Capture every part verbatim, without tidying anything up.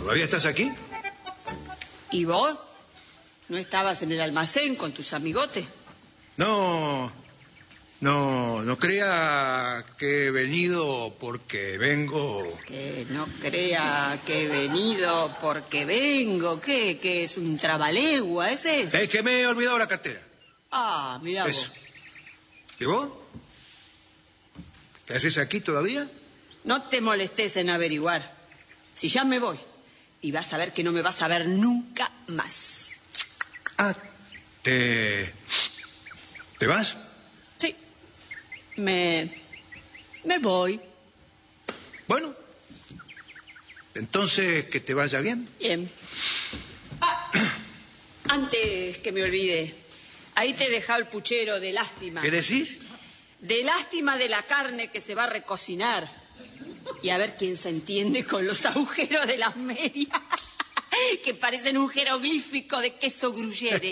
¿Todavía estás aquí? ¿Y vos? ¿No estabas en el almacén con tus amigotes? No, no, no crea que he venido porque vengo... Que no crea que he venido porque vengo. ¿Qué? ¿Que es un trabalegua? ¿Es eso? Es que me he olvidado la cartera. Ah, mirá Eso. vos. ¿Y vos? ¿Qué haces aquí todavía? No te molestes en averiguar. Si ya me voy. Y vas a ver que no me vas a ver nunca más. Ah, ¿te... ¿te vas? Sí. Me... me voy. Bueno. Entonces, que te vaya bien. Bien. Ah, antes que me olvide, ahí te he dejado el puchero de lástima. ¿Qué decís? De lástima de la carne que se va a recocinar. Y a ver quién se entiende con los agujeros de las medias, que parecen un jeroglífico de queso gruyere.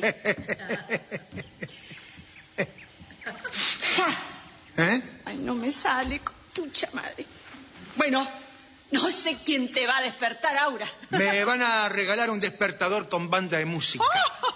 ¿Eh? Ay, no me sale, pucha madre. Bueno, no sé quién te va a despertar, Aura. Me van a regalar un despertador con banda de música.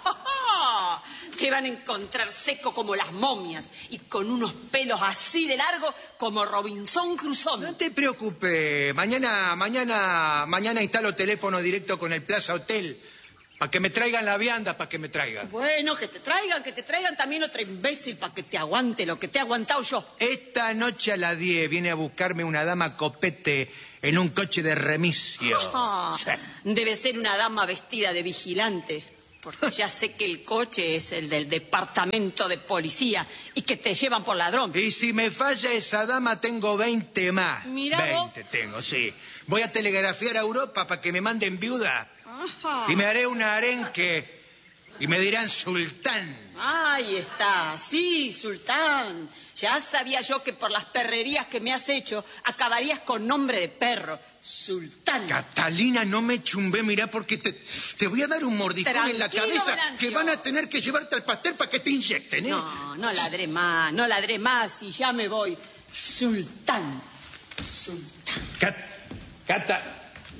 Te van a encontrar seco como las momias y con unos pelos así de largo como Robinson Crusoe. No te preocupes. Mañana, mañana, mañana instalo teléfono directo con el Plaza Hotel. Para que me traigan la vianda, para que me traigan. Bueno, que te traigan, que te traigan también otro imbécil para que te aguante lo que te he aguantado yo. Esta noche a las diez viene a buscarme una dama copete en un coche de remisio. Ah, Sí. debe ser una dama vestida de vigilante. Porque ya sé que el coche es el del departamento de policía y que te llevan por ladrón. Y si me falla esa dama, tengo veinte más. Mira vos. veinte tengo, sí. Voy a telegrafiar a Europa para que me manden viuda. Ajá. Y me haré un arenque y me dirán sultán. Ahí está, sí, sultán. Ya sabía yo que por las perrerías que me has hecho acabarías con nombre de perro. Sultán. Catalina, no me chumbé, mirá, porque te, te voy a dar un mordijón en la Tranquilo, cabeza Venancio. que van a tener que llevarte al pastel para que te inyecten, ¿eh? No, no ladré más, no ladré más y ya me voy. Sultán. Sultán. Cat, Cata.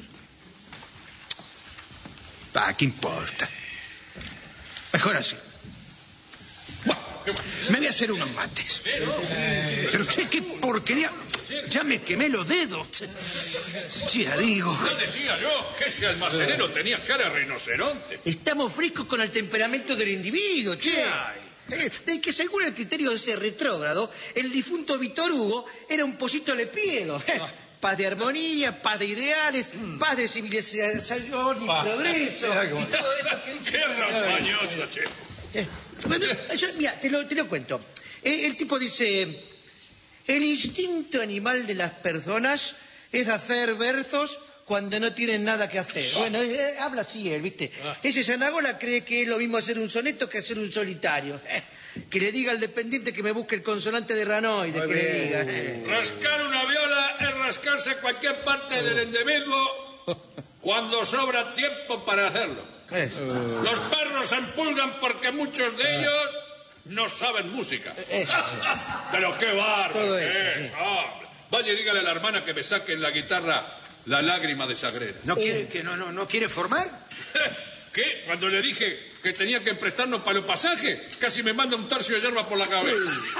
Ah, ¿qué importa? Mejor así. Buah, me voy a hacer unos mates. Pero, che, qué porquería. Ya me quemé los dedos. Ya digo. Ya decía yo que ese almacenero tenía cara de rinoceronte. Estamos frescos con el temperamento del individuo, che. Eh, de que según el criterio de ese retrógrado, el difunto Víctor Hugo era un pollito lepiedo. Eh, paz de armonía, paz de ideales, paz de civilización y progreso. Y todo eso que dice... Qué rampañoso, che. Eh, bueno, yo, mira, te lo, te lo cuento. Eh, el tipo dice... El instinto animal de las personas es hacer versos cuando no tienen nada que hacer. Bueno, eh, habla así él, ¿viste? Ese Sanagola cree que es lo mismo hacer un soneto que hacer un solitario. Eh, que le diga al dependiente que me busque el consonante de ranoide, que le diga. Eh. Rascar una viola es rascarse cualquier parte del individuo cuando sobra tiempo para hacerlo. Eh. Los perros se empulgan porque muchos de ellos no saben música. Eh. Pero qué bárbaro. Todo que eso, es, sí. hombre. Vaya y dígale a la hermana que me saque en la guitarra La lágrima de Sagrera. ¿No quiere, que no, no, no quiere formar? ¿Qué? Cuando le dije que tenía que prestarnos para los pasajes, casi me manda un tercio de hierba por la cabeza.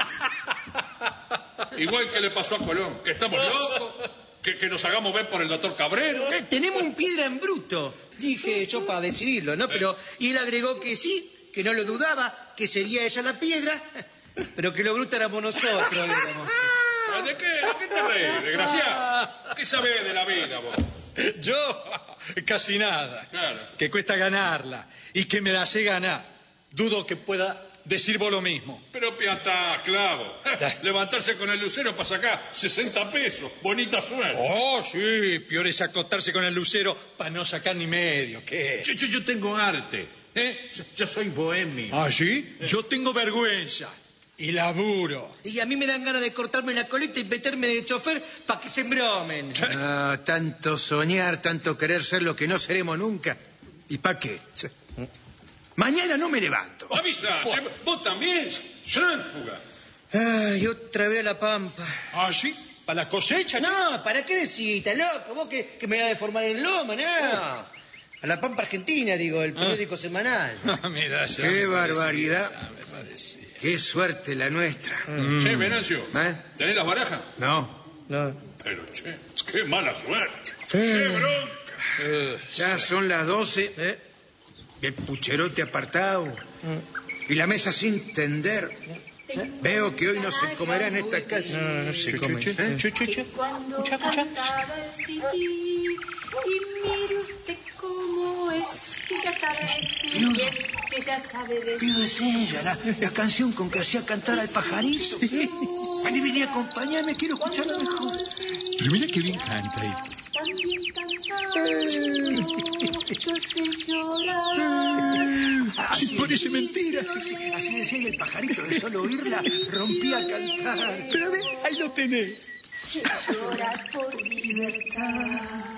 Igual que le pasó a Colón, que estamos locos, que, que nos hagamos ver por el doctor Cabrero. Eh, tenemos un piedra en bruto, dije yo para decidirlo, ¿no? Pero, y él agregó que sí, que no lo dudaba, que sería ella la piedra, pero que lo bruto éramos nosotros. Éramos. ¿De qué? ¿De qué te reís, desgraciado? ¿Qué sabés de la vida, vos? Yo, casi nada. Claro. Que cuesta ganarla y que me la sé ganar. Dudo que pueda decir vos lo mismo. Pero piatá, clavo. Levantarse con el lucero para sacar sesenta pesos. Bonita suerte. Oh, sí, peor es acostarse con el lucero para no sacar ni medio. ¿Qué? Yo, yo, yo tengo arte. ¿eh? Yo, yo soy bohemio. ¿Ah, sí? Yo tengo vergüenza y laburo. Y a mí me dan ganas de cortarme la colita y meterme de chofer para que se embromen. Ah, tanto soñar, tanto querer ser lo que no seremos nunca. ¿Y para qué? Mañana no me levanto. Avisa, che, vos también. Tránsfuga. Ay, otra vez a la pampa. ¿Ah, sí? para la cosecha. No, ¿para qué decís, loco? Vos que, que me vas a deformar el lomo, no. A la Pampa Argentina, digo, el periódico ah. semanal. Mira, ya qué barbaridad. Qué suerte la nuestra. Mm. Che, Venancio, ¿Eh? ¿tenés las barajas? No. No. Pero, che, qué mala suerte. Eh. Qué bronca. Eh. Ya son las doce. ¿Eh? El pucherote apartado. ¿Eh? Y la mesa sin tender. ¿Eh? Veo que hoy no se comerá en esta casa. No, no se come. ¿Eh? Escucha, escucha. Y mire usted cómo es, que ya sabe decir, es que ya sabe decir. Pido es ella, la, la canción con que hacía cantar al pajarito. Vení, vení, acompáñame, quiero escucharla mejor. Pero mira qué bien canta ahí. También cantaba, yo sé llorar. Así parece mentira. Sí, sí, así decía el pajarito, de solo oírla rompía a cantar. Pero ve, ahí lo tenés. Lloras por libertad.